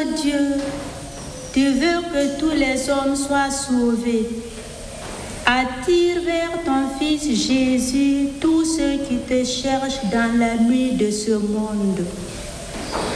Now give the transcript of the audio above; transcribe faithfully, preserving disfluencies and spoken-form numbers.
Dieu, tu veux que tous les hommes soient sauvés. Attire vers ton Fils Jésus tous ceux qui te cherchent dans la nuit de ce monde.